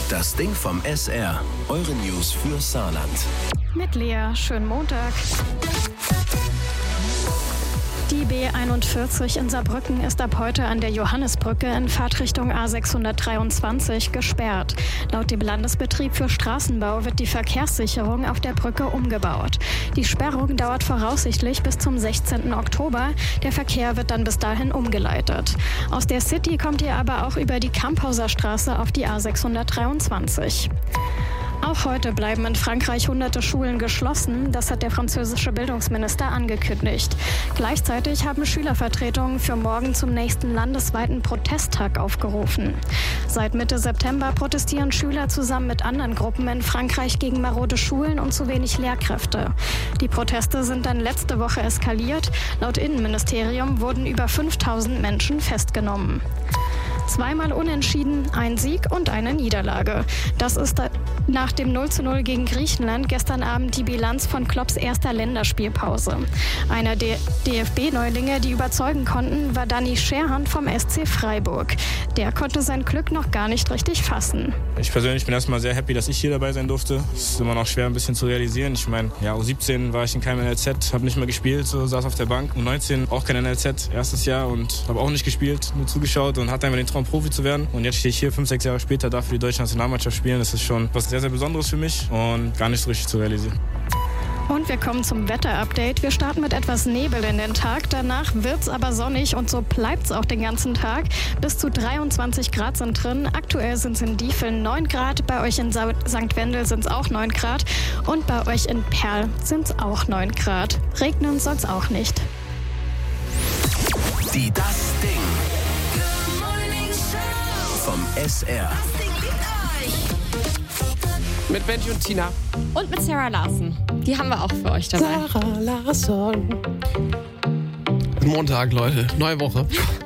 Das Ding vom SR. Eure News für Saarland. Mit Lea, schönen Montag. Die B41 in Saarbrücken ist ab heute an der Johannisbrücke in Fahrtrichtung A623 gesperrt. Laut dem Landesbetrieb für Straßenbau wird die Verkehrssicherung auf der Brücke umgebaut. Die Sperrung dauert voraussichtlich bis zum 16. Oktober. Der Verkehr wird dann bis dahin umgeleitet. Aus der City kommt ihr aber auch über die Kamphauser Straße auf die A623. Auch heute bleiben in Frankreich hunderte Schulen geschlossen. Das hat der französische Bildungsminister angekündigt. Gleichzeitig haben Schülervertretungen für morgen zum nächsten landesweiten Protesttag aufgerufen. Seit Mitte September protestieren Schüler zusammen mit anderen Gruppen in Frankreich gegen marode Schulen und zu wenig Lehrkräfte. Die Proteste sind dann letzte Woche eskaliert. Laut Innenministerium wurden über 5.000 Menschen festgenommen. Zweimal unentschieden, ein Sieg und eine Niederlage. Das ist nach dem 0:0 gegen Griechenland gestern Abend die Bilanz von Klopps erster Länderspielpause. Einer der DFB-Neulinge, die überzeugen konnten, war Dani Scherhand vom SC Freiburg. Der konnte sein Glück noch gar nicht richtig fassen. Ich persönlich bin erstmal sehr happy, dass ich hier dabei sein durfte. Es ist immer noch schwer ein bisschen zu realisieren. Ich meine, U17 war ich in keinem NLZ, habe nicht mehr gespielt, so saß auf der Bank. U19 auch kein NLZ, erstes Jahr und habe auch nicht gespielt, nur zugeschaut und hatte einmal den Traum, Profi zu werden. Und jetzt stehe ich hier 5-6 Jahre später, darf für die deutsche Nationalmannschaft spielen. Das ist schon was sehr, sehr Besonderes für mich und gar nicht so richtig zu realisieren. Und wir kommen zum Wetterupdate. Wir starten mit etwas Nebel in den Tag. Danach wird's aber sonnig und so bleibt's auch den ganzen Tag. Bis zu 23 Grad sind drin. Aktuell sind es in Diefeln 9 Grad. Bei euch in St. Wendel sind es auch 9 Grad. Und bei euch in Perl sind es auch 9 Grad. Regnen soll's auch nicht. Die Das Ding vom SR. Mit Benji und Tina. Und mit Sarah Larson. Die haben wir auch für euch dabei. Sarah Larson. Montag, Leute. Neue Woche.